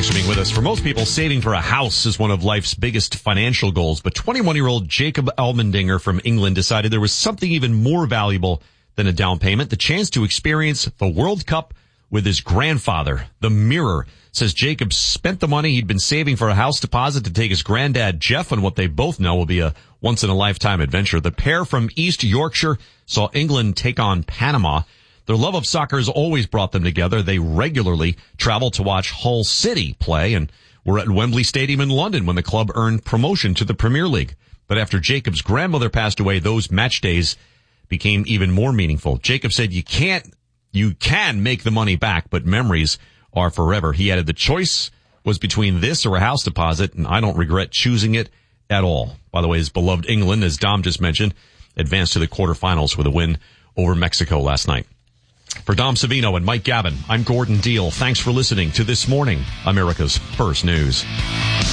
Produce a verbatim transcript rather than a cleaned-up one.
Thanks for being with us. For most people, saving for a house is one of life's biggest financial goals. But twenty-one-year-old Jacob Elmendinger from England decided there was something even more valuable than a down payment, the chance to experience the World Cup with his grandfather. The Mirror says Jacob spent the money he'd been saving for a house deposit to take his granddad Jeff on what they both know will be a once-in-a-lifetime adventure. The pair from East Yorkshire saw England take on Panama. Their love of soccer has always brought them together. They regularly travel to watch Hull City play and were at Wembley Stadium in London when the club earned promotion to the Premier League. But after Jacob's grandmother passed away, those match days became even more meaningful. Jacob said you can't, you can make the money back, but memories are forever. He added the choice was between this or a house deposit, and I don't regret choosing it at all. By the way, his beloved England, as Dom just mentioned, advanced to the quarterfinals with a win over Mexico last night. For Dom Savino and Mike Gavin, I'm Gordon Deal. Thanks for listening to This Morning, America's First News.